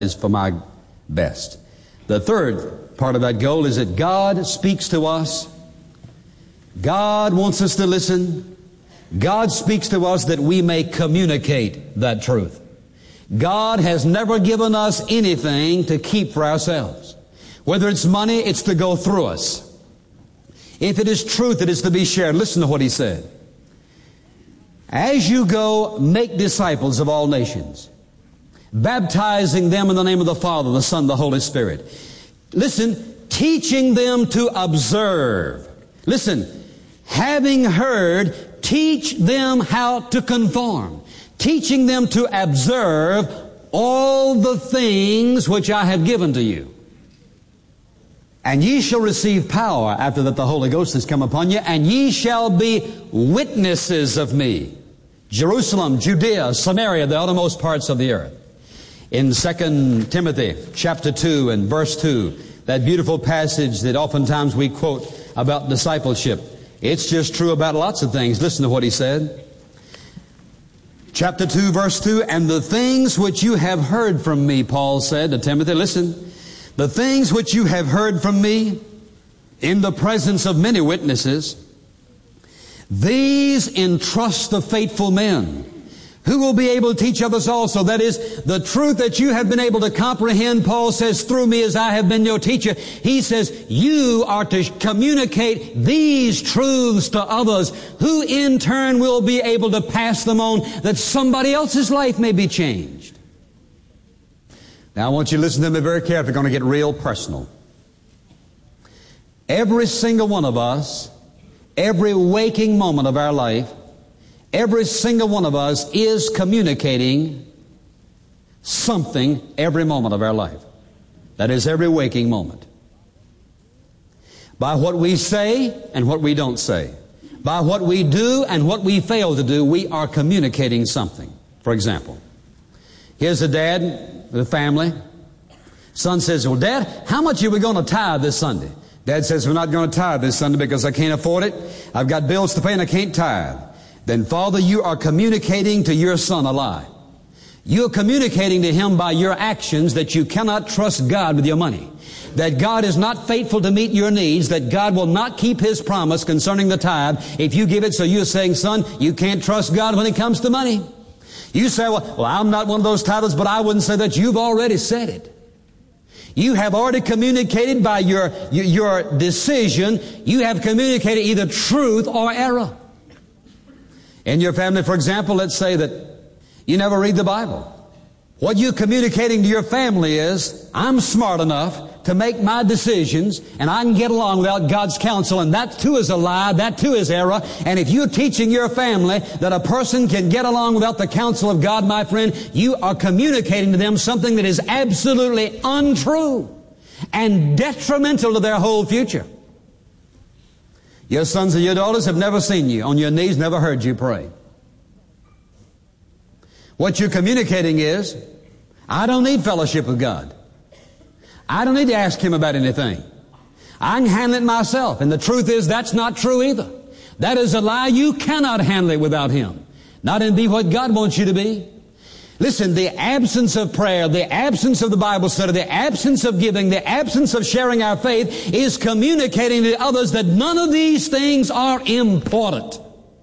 is for my best. The third part of that goal is that God speaks to us. God wants us to listen. God speaks to us that we may communicate that truth. God has never given us anything to keep for ourselves. Whether it's money, it's to go through us. If it is truth, it is to be shared. Listen to what He said. As you go, make disciples of all nations, baptizing them in the name of the Father, the Son, the Holy Spirit. Listen, teaching them to observe. Listen, having heard, teach them how to conform. Teaching them to observe all the things which I have given to you. And ye shall receive power after that the Holy Ghost has come upon you, and ye shall be witnesses of me. Jerusalem, Judea, Samaria, the uttermost parts of the earth. In 2 Timothy chapter 2 and verse 2, that beautiful passage that oftentimes we quote about discipleship, it's just true about lots of things. Listen to what he said. Chapter 2, verse 2, and the things which you have heard from me, Paul said to Timothy, listen, the things which you have heard from me in the presence of many witnesses, these entrust to faithful men who will be able to teach others also. That is, the truth that you have been able to comprehend, Paul says, through me as I have been your teacher. He says, you are to communicate these truths to others who in turn will be able to pass them on that somebody else's life may be changed. Now I want you to listen to me very carefully. We're going to get real personal. Every single one of us, every waking moment of our life, every single one of us is communicating something every moment of our life. That is every waking moment. By what we say and what we don't say. By what we do and what we fail to do, we are communicating something. For example, here's a dad with a family. Son says, well, Dad, how much are we going to tithe this Sunday? Dad says, we're not going to tithe this Sunday because I can't afford it. I've got bills to pay and I can't tithe. Then, Father, you are communicating to your son a lie. You're communicating to him by your actions that you cannot trust God with your money. That God is not faithful to meet your needs. That God will not keep His promise concerning the tithe if you give it. So you're saying, son, you can't trust God when it comes to money. You say, well, I'm not one of those tithers, but I wouldn't say that. You've already said it. You have already communicated by your decision. You have communicated either truth or error. In your family, for example, let's say that you never read the Bible. What you're communicating to your family is, I'm smart enough to make my decisions and I can get along without God's counsel, and that too is a lie, that too is error. And if you're teaching your family that a person can get along without the counsel of God, my friend, you are communicating to them something that is absolutely untrue and detrimental to their whole future. Your sons and your daughters have never seen you on your knees, never heard you pray. What you're communicating is, I don't need fellowship with God. I don't need to ask Him about anything. I can handle it myself. And the truth is, that's not true either. That is a lie. You cannot handle it without Him. Not in be what God wants you to be. Listen, the absence of prayer, the absence of the Bible study, the absence of giving, the absence of sharing our faith is communicating to others that none of these things are important.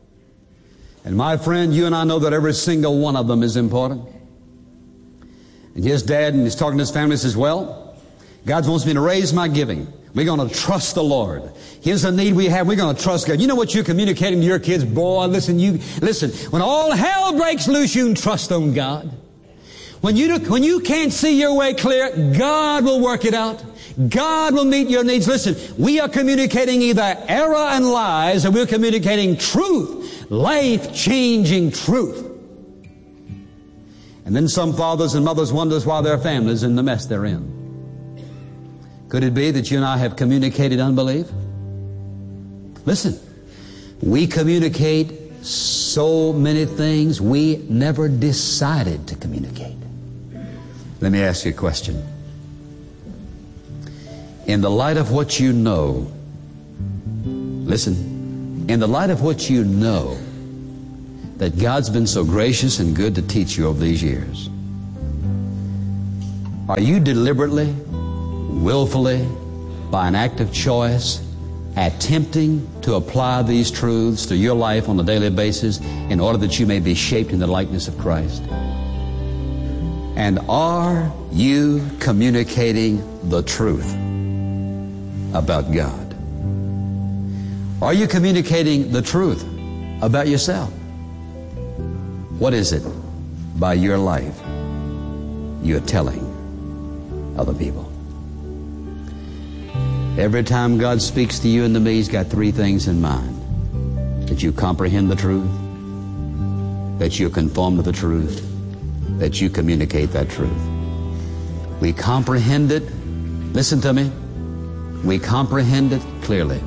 And my friend, you and I know that every single one of them is important. And his dad, and he's talking to his family, says, well, God wants me to raise my giving. We're going to trust the Lord. Here's a need we have. We're going to trust God. You know what you're communicating to your kids? Boy, listen, when all hell breaks loose, you can trust on God. When you can't see your way clear, God will work it out. God will meet your needs. Listen, we are communicating either error and lies, or we're communicating truth, life-changing truth. And then some fathers and mothers wonders why their family's in the mess they're in. Could it be that you and I have communicated unbelief? Listen, we communicate so many things we never decided to communicate. Let me ask you a question. In the light of what you know, listen, in the light of what you know, that God's been so gracious and good to teach you over these years, Are you deliberately, willfully, by an act of choice, attempting to apply these truths to your life on a daily basis in order that you may be shaped in the likeness of Christ? And are you communicating the truth about God? Are you communicating the truth about yourself? What is it by your life you're telling other people? Every time God speaks to you and to me, He's got three things in mind: that you comprehend the truth, that you conform to the truth, that you communicate that truth. We comprehend it. Listen to me. We comprehend it clearly.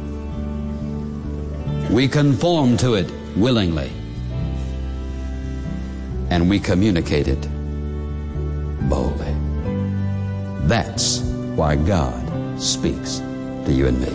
We conform to it willingly. And we communicate it boldly. That's why God speaks to you and me.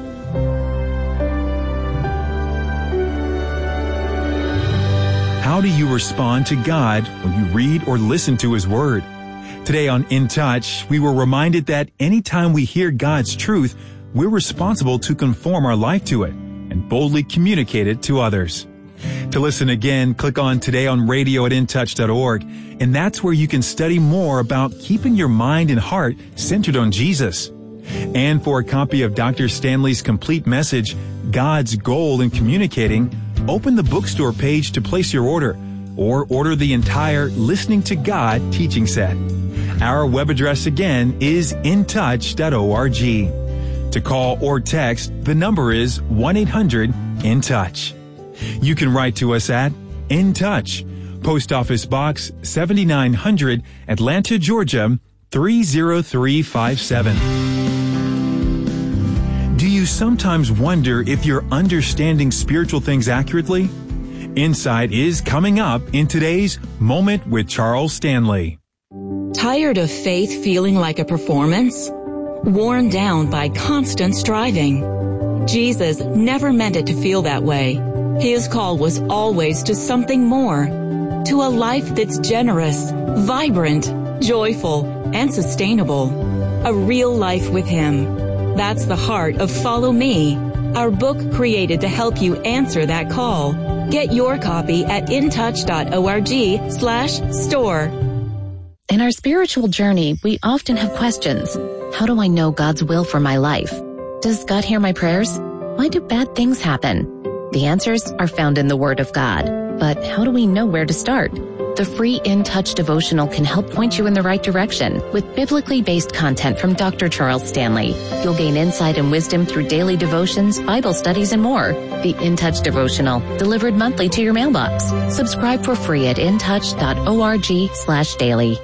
How do you respond to God when you read or listen to His Word? Today on In Touch, we were reminded that anytime we hear God's truth, we're responsible to conform our life to it and boldly communicate it to others. To listen again, click on Today on Radio at intouch.org, and that's where you can study more about keeping your mind and heart centered on Jesus. And for a copy of Dr. Stanley's complete message, God's Goal in Communicating, open the bookstore page to place your order, or order the entire Listening to God teaching set. Our web address again is intouch.org. To call or text, the number is 1-800-IN-TOUCH. You can write to us at In Touch, Post Office Box 7900, Atlanta, Georgia 30357. Do you sometimes wonder if you're understanding spiritual things accurately? Insight is coming up in today's Moment with Charles Stanley. Tired of faith feeling like a performance? Worn down by constant striving? Jesus never meant it to feel that way. His call was always to something more, to a life that's generous, vibrant, joyful, and sustainable. A real life with Him. That's the heart of Follow Me, our book created to help you answer that call. Get your copy at intouch.org/store. In our spiritual journey, we often have questions. How do I know God's will for my life? Does God hear my prayers? Why do bad things happen? The answers are found in the Word of God. But how do we know where to start? The free In Touch devotional can help point you in the right direction. With biblically based content from Dr. Charles Stanley, you'll gain insight and wisdom through daily devotions, Bible studies, and more. The In Touch devotional, delivered monthly to your mailbox. Subscribe for free at intouch.org/daily.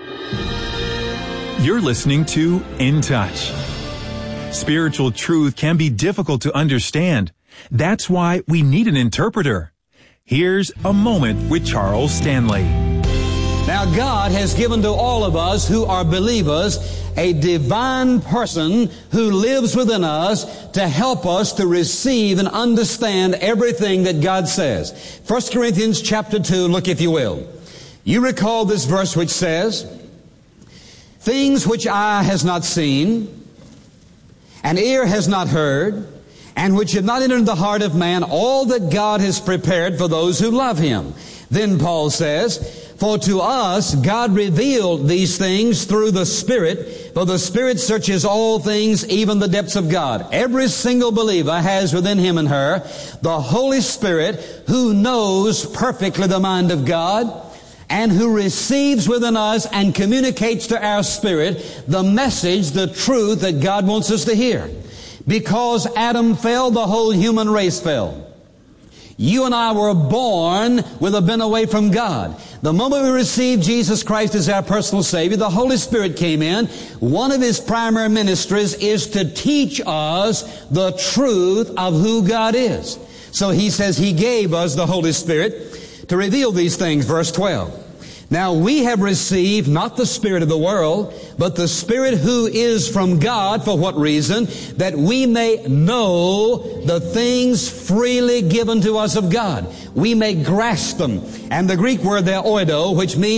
You're listening to In Touch. Spiritual truth can be difficult to understand. That's why we need an interpreter. Here's a moment with Charles Stanley. Now, God has given to all of us who are believers a divine person who lives within us to help us to receive and understand everything that God says. 1 Corinthians chapter 2, look if you will. You recall this verse which says, "Things which eye has not seen, and ear has not heard, and which have not entered into the heart of man, all that God has prepared for those who love Him." Then Paul says, "For to us God revealed these things through the Spirit, for the Spirit searches all things, even the depths of God." Every single believer has within him and her the Holy Spirit who knows perfectly the mind of God, and who receives within us and communicates to our spirit the message, the truth that God wants us to hear. Because Adam fell, the whole human race fell. You and I were born with a bent away from God. The moment we received Jesus Christ as our personal Savior, the Holy Spirit came in. One of His primary ministries is to teach us the truth of who God is. So He says He gave us the Holy Spirit to reveal these things. Verse 12. "Now we have received not the spirit of the world, but the Spirit who is from God." For what reason? That we may know the things freely given to us of God. We may grasp them. And the Greek word there, oido, which means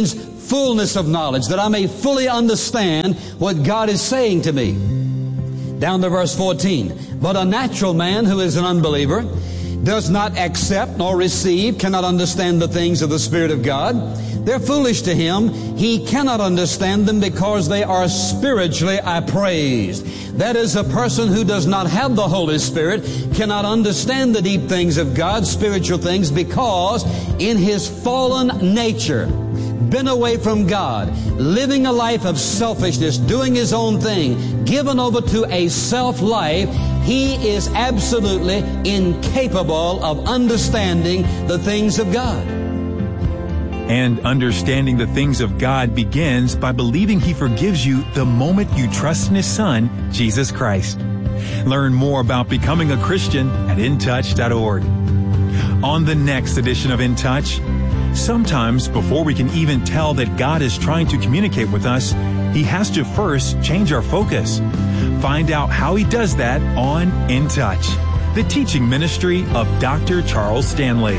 fullness of knowledge, that I may fully understand what God is saying to me. Down to verse 14. But a natural man who is an unbeliever does not accept nor receive, cannot understand the things of the Spirit of God. They're foolish to him. He cannot understand them because they are spiritually appraised. That is, a person who does not have the Holy Spirit cannot understand the deep things of God, spiritual things, because in his fallen nature, been away from God, living a life of selfishness, doing his own thing, given over to a self-life, he is absolutely incapable of understanding the things of God. And understanding the things of God begins by believing He forgives you the moment you trust in His Son, Jesus Christ. Learn more about becoming a Christian at intouch.org. On the next edition of In Touch, sometimes before we can even tell that God is trying to communicate with us, He has to first change our focus. Find out how He does that on In Touch, the teaching ministry of Dr. Charles Stanley.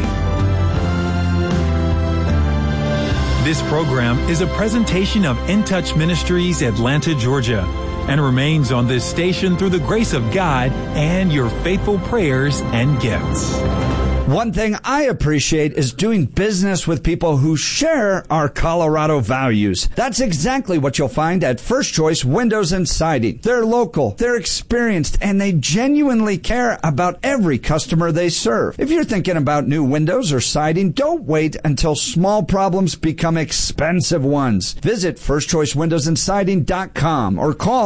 This program is a presentation of In Touch Ministries, Atlanta, Georgia, and remains on this station through the grace of God and your faithful prayers and gifts. One thing I appreciate is doing business with people who share our Colorado values. That's exactly what you'll find at First Choice Windows and Siding. They're local, they're experienced, and they genuinely care about every customer they serve. If you're thinking about new windows or siding, don't wait until small problems become expensive ones. Visit firstchoicewindowsandsiding.com or call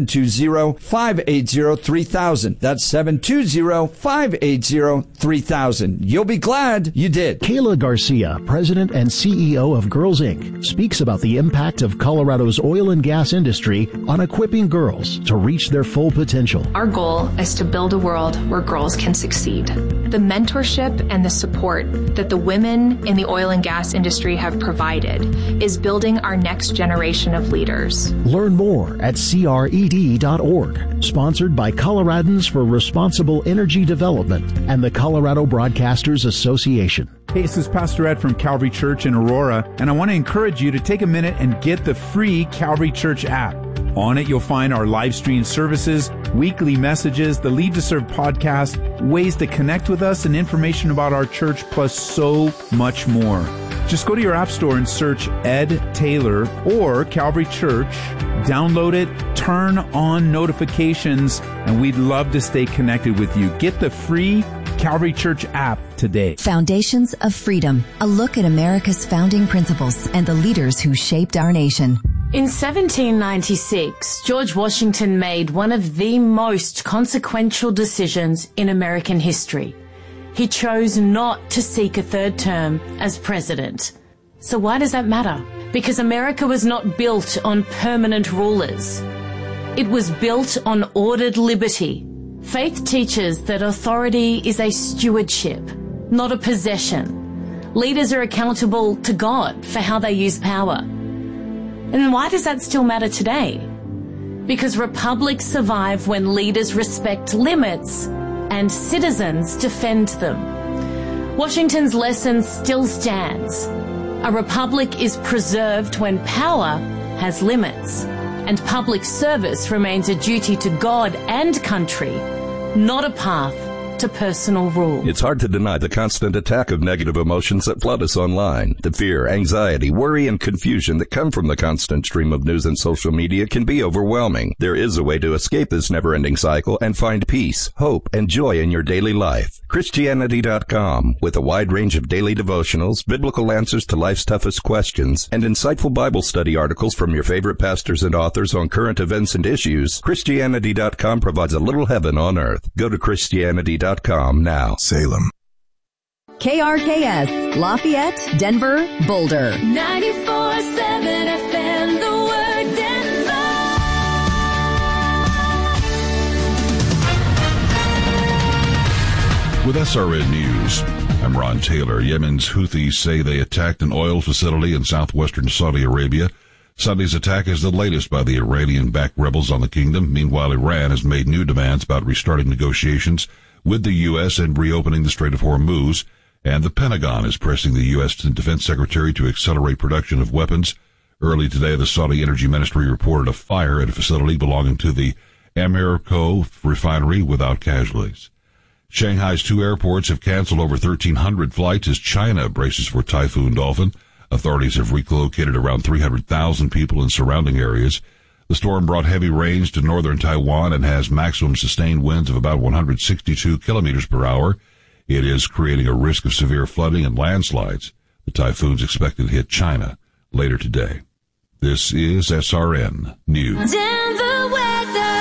720-580-3000. That's 720-580-3000. You'll be glad you did. Kayla Garcia, President and CEO of Girls Inc., speaks about the impact of Colorado's oil and gas industry on equipping girls to reach their full potential. Our goal is to build a world where girls can succeed. The mentorship and the support that the women in the oil and gas industry have provided is building our next generation of leaders. Learn more at cred.org. Sponsored by Coloradans for Responsible Energy Development and the Colorado Broadcasters Association. Hey, this is Pastor Ed from Calvary Church in Aurora, and I want to encourage you to take a minute and get the free Calvary Church app. On it, you'll find our live stream services, weekly messages, the Lead to Serve podcast, ways to connect with us, and information about our church, plus so much more. Just go to your app store and search Ed Taylor or Calvary Church, download it, turn on notifications, and we'd love to stay connected with you. Get the free Calvary Church app today. Foundations of Freedom, a look at America's founding principles and the leaders who shaped our nation. In 1796, George Washington made one of the most consequential decisions in American history. He chose not to seek a third term as president. So why does that matter? Because America was not built on permanent rulers. It was built on ordered liberty. Faith teaches that authority is a stewardship, not a possession. Leaders are accountable to God for how they use power. And why does that still matter today? Because republics survive when leaders respect limits and citizens defend them. Washington's lesson still stands. A republic is preserved when power has limits, and public service remains a duty to God and country, not a path to personal rule. It's hard to deny the constant attack of negative emotions that flood us online. The fear, anxiety, worry, and confusion that come from the constant stream of news and social media can be overwhelming. There is a way to escape this never-ending cycle and find peace, hope, and joy in your daily life. Christianity.com, with a wide range of daily devotionals, biblical answers to life's toughest questions, and insightful Bible study articles from your favorite pastors and authors on current events and issues. Christianity.com provides a little heaven on earth. Go to Christianity.com now. Salem. KRKS, Lafayette, Denver, Boulder. 94.7 FM, the word Denver. With SRN News, I'm Ron Taylor. Yemen's Houthis say they attacked an oil facility in southwestern Saudi Arabia. Sunday's attack is the latest by the Iranian-backed rebels on the kingdom. Meanwhile, Iran has made new demands about restarting negotiations with the U.S. and reopening the Strait of Hormuz. And the Pentagon is pressing the U.S. Defense Secretary to accelerate production of weapons. Early today, the Saudi Energy Ministry reported a fire at a facility belonging to the Aramco refinery without casualties. Shanghai's 2 airports have canceled over 1,300 flights as China braces for Typhoon Dolphin. Authorities have relocated around 300,000 people in surrounding areas. The storm brought heavy rains to northern Taiwan and has maximum sustained winds of about 162 kilometers per hour. It is creating a risk of severe flooding and landslides. The typhoon's expected to hit China later today. This is SRN News. Denver weather.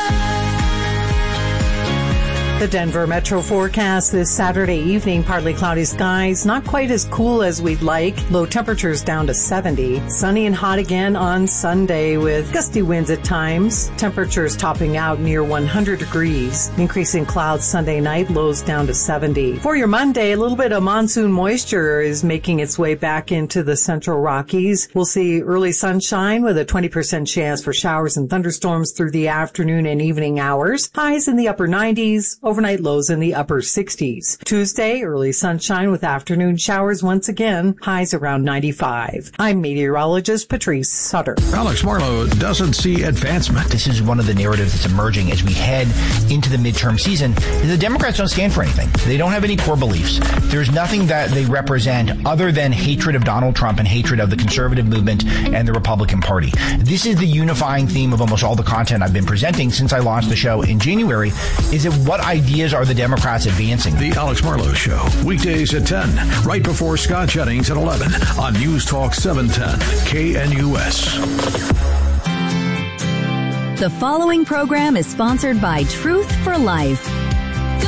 The Denver Metro forecast this Saturday evening, partly cloudy skies, not quite as cool as we'd like. Low temperatures down to 70. Sunny and hot again on Sunday with gusty winds at times. Temperatures topping out near 100 degrees. Increasing clouds Sunday night, lows down to 70. For your Monday, a little bit of monsoon moisture is making its way back into the central Rockies. We'll see early sunshine with a 20% chance for showers and thunderstorms through the afternoon and evening hours. Highs in the upper 90s. Overnight lows in the upper 60s. Tuesday, early sunshine with afternoon showers once again, highs around 95. I'm meteorologist Patrice Sutter. Alex Marlowe doesn't see advancement. This is one of the narratives that's emerging as we head into the midterm season. The Democrats don't stand for anything. They don't have any core beliefs. There's nothing that they represent other than hatred of Donald Trump and hatred of the conservative movement and the Republican Party. This is the unifying theme of almost all the content I've been presenting since I launched the show in January, is that what ideas are the Democrats advancing? The Alex Marlowe Show, weekdays at 10, right before Scott Jennings at 11 on News Talk 710 KNUS. The following program is sponsored by Truth for Life.